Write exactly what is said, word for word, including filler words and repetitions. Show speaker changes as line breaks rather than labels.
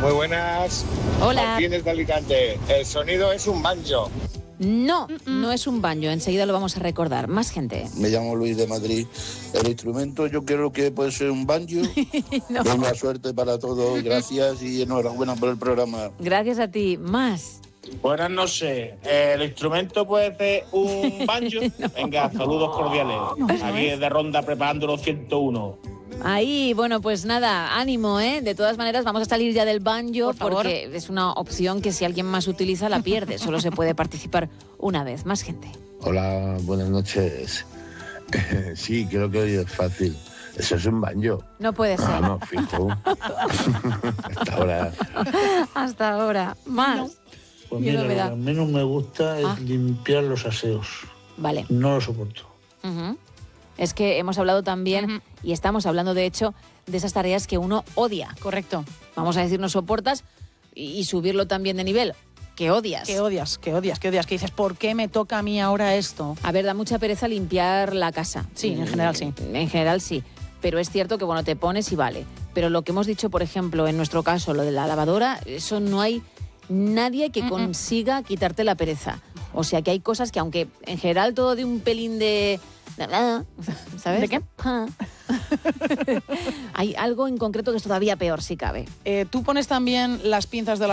Muy buenas.
Hola.
Martínez de Alicante. El sonido es un banjo.
No, no es un banjo, enseguida lo vamos a recordar. Más gente.
Me llamo Luis de Madrid. El instrumento yo creo que puede ser un banjo.
No.
Venga, suerte para todos, gracias y enhorabuena por el programa.
Gracias a ti. Más.
Buenas noches. ¿El instrumento puede ser un banjo? Venga, saludos cordiales. Aquí de Ronda preparando los ciento uno.
Ahí, bueno, pues nada, ánimo, ¿eh? De todas maneras, vamos a salir ya del banjo
Por favor.
porque es una opción que si alguien más utiliza la pierde. Solo se puede participar una vez. Más gente.
Hola, buenas noches. Sí, creo que hoy es fácil. Eso es un banjo.
No puede ser.
Vamos, fijo. Hasta ahora.
Hasta ahora. Más.
Pues
Miedo
mira,
me
lo
da.
que menos me gusta es
Ah.
limpiar los aseos.
Vale.
No lo soporto.
Ujú. Es que hemos hablado también,
Ujú.
y estamos hablando de hecho, de esas tareas que uno odia.
Correcto.
Vamos a decir, no soportas y, y subirlo también de nivel. Que odias.
Que odias, que odias, que odias. Que dices, ¿por qué me toca a mí ahora esto?
A ver, da mucha pereza limpiar la casa.
Sí, en general sí.
En general sí. Pero es cierto que, bueno, te pones y vale. Pero lo que hemos dicho, por ejemplo, en nuestro caso, lo de la lavadora, eso no hay nadie que
Mm-mm.
consiga quitarte la pereza. O sea que hay cosas que, aunque en general todo de un pelín de... ¿Sabes?
¿De qué?
Hay algo en concreto que es todavía peor, si cabe.
Eh, ¿Tú pones también las pinzas de la